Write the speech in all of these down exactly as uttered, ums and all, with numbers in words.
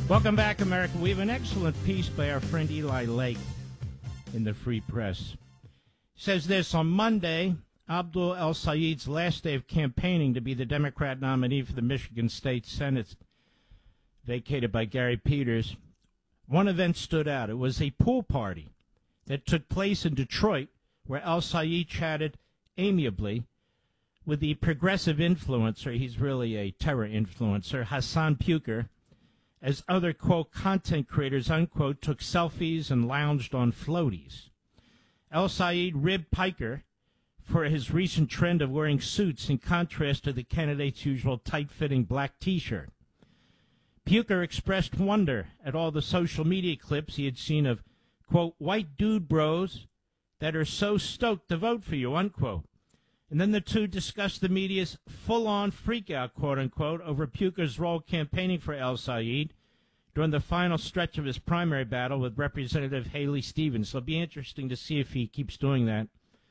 Welcome back, America. We have an excellent piece by our friend Eli Lake in the Free Press. He says this: on Monday, Abdul El-Sayed's last day of campaigning to be the Democrat nominee for the Michigan State Senate, vacated by Gary Peters, one event stood out. It was a pool party that took place in Detroit where El-Sayed chatted amiably with the progressive influencer, he's really a terror influencer, Hassan Puker, as other, quote, content creators, unquote, took selfies and lounged on floaties. El-Sayed ribbed Piker for his recent trend of wearing suits in contrast to the candidate's usual tight-fitting black T-shirt. Puker expressed wonder at all the social media clips he had seen of, quote, white dude bros that are so stoked to vote for you, unquote. And then the two discussed the media's full-on freakout, quote-unquote, over Puker's role campaigning for El-Sayed during the final stretch of his primary battle with Representative Haley Stevens. So it'll be interesting to see if he keeps doing that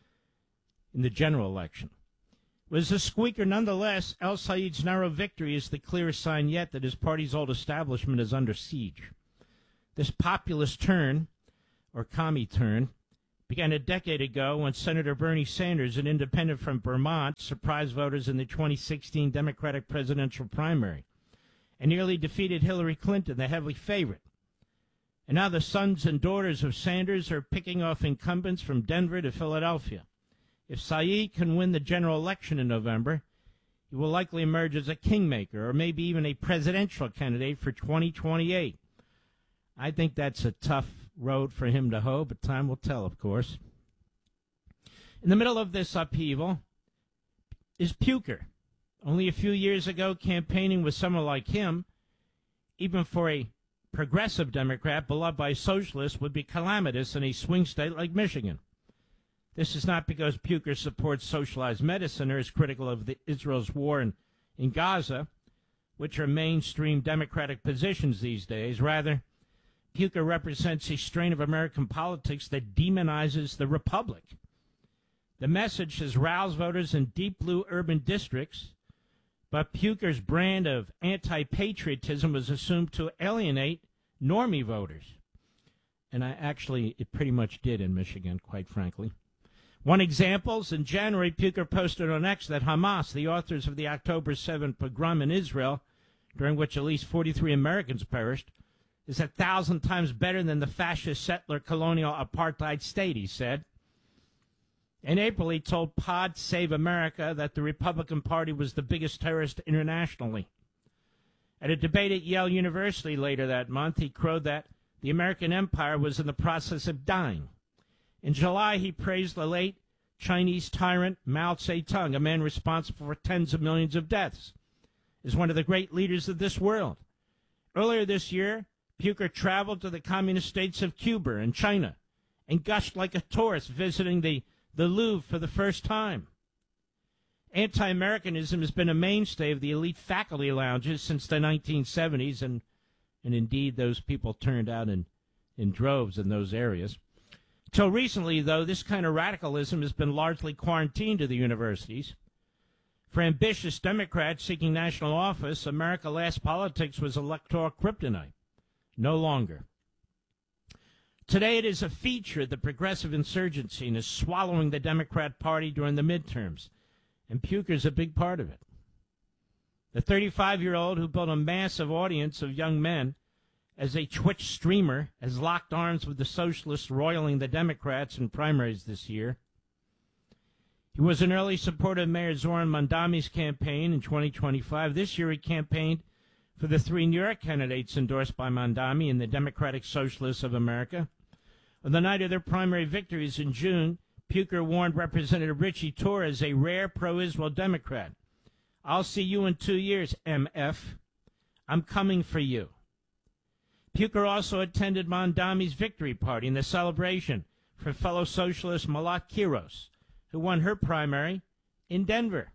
in the general election. It was a squeaker nonetheless. El-Sayed's narrow victory is the clearest sign yet that his party's old establishment is under siege. This populist turn, or commie turn, began a decade ago when Senator Bernie Sanders, an independent from Vermont, surprised voters in the twenty sixteen Democratic presidential primary and nearly defeated Hillary Clinton, the heavy favorite. And now the sons and daughters of Sanders are picking off incumbents from Denver to Philadelphia. If Sayed can win the general election in November, he will likely emerge as a kingmaker or maybe even a presidential candidate for twenty twenty-eight. I think that's a tough road for him to hoe, but time will tell, of course. In the middle of this upheaval is Puker. Only a few years ago, campaigning with someone like him, even for a progressive Democrat beloved by socialists, would be calamitous in a swing state like Michigan. This is not because Puker supports socialized medicine or is critical of the, Israel's war in, in Gaza, which are mainstream Democratic positions these days. Rather, Puker represents a strain of American politics that demonizes the republic. The message has roused voters in deep blue urban districts, but Puker's brand of anti-patriotism was assumed to alienate normie voters. And I actually, it pretty much did in Michigan, quite frankly. One example is in January, Puker posted on X that Hamas, the authors of the October seventh pogrom in Israel, during which at least forty-three Americans perished, is a thousand times better than the fascist settler colonial apartheid state, he said. In April, he told Pod Save America that the Republican Party was the biggest terrorist internationally. At a debate at Yale University later that month, he crowed that the American empire was in the process of dying. In July, he praised the late Chinese tyrant Mao Zedong, a man responsible for tens of millions of deaths, as one of the great leaders of this world. Earlier this year, Puker traveled to the communist states of Cuba and China and gushed like a tourist visiting the, the Louvre for the first time. Anti-Americanism has been a mainstay of the elite faculty lounges since the nineteen seventies, and, and indeed those people turned out in, in droves in those areas. Till recently, though, this kind of radicalism has been largely quarantined to the universities. For ambitious Democrats seeking national office, America Last Politics was electoral kryptonite. No longer. Today it is a feature of the progressive insurgency and is swallowing the Democrat Party during the midterms, and Puker's a big part of it. The thirty-five-year-old who built a massive audience of young men as a Twitch streamer has locked arms with the socialists roiling the Democrats in primaries this year. He was an early supporter of Mayor Zoran Mondami's campaign in twenty twenty-five. This year he campaigned for the three New York candidates endorsed by Mondami and the Democratic Socialists of America. On the night of their primary victories in June, Puker warned Representative Richie Torres, a rare pro-Israel Democrat, "I'll see you in two years, M F. I'm coming for you." Puker also attended Mondami's victory party in the celebration for fellow socialist Malat Kiros, who won her primary in Denver.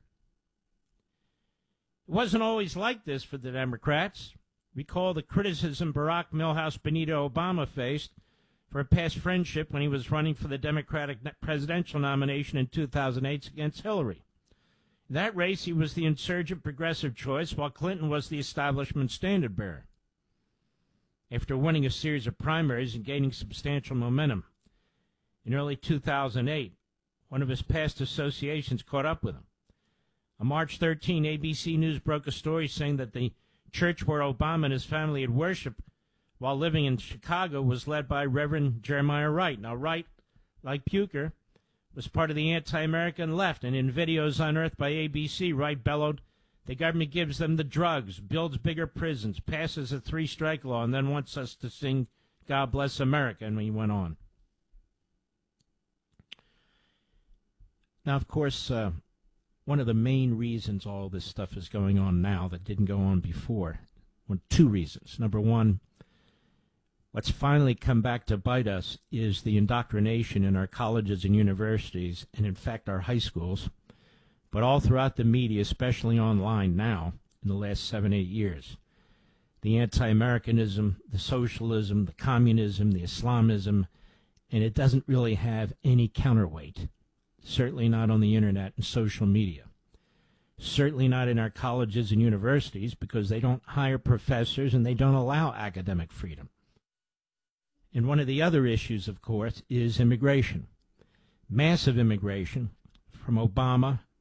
It wasn't always like this for the Democrats. Recall the criticism Barack Milhouse Benito Obama faced for a past friendship when he was running for the Democratic presidential nomination in two thousand eight against Hillary. In that race, he was the insurgent progressive choice, while Clinton was the establishment standard bearer. after winning a series of primaries and gaining substantial momentum. In early two thousand eight, one of his past associations caught up with him. On March thirteenth, A B C News broke a story saying that the church where Obama and his family had worshiped while living in Chicago was led by Reverend Jeremiah Wright. Now, Wright, like Puker, was part of the anti-American left, and in videos unearthed by A B C, Wright bellowed, "The government gives them the drugs, builds bigger prisons, passes a three-strike law, and then wants us to sing God Bless America," and he went on. Now, of course, uh, one of the main reasons all this stuff is going on now that didn't go on before, well, two reasons. Number one, what's finally come back to bite us is the indoctrination in our colleges and universities, and in fact our high schools, but all throughout the media, especially online now, in the last seven, eight years. The anti-Americanism, the socialism, the communism, the Islamism, and it doesn't really have any counterweight. Certainly not on the internet and social media. Certainly not in our colleges and universities, because they don't hire professors and they don't allow academic freedom. And one of the other issues, of course, is immigration. Massive immigration from Obama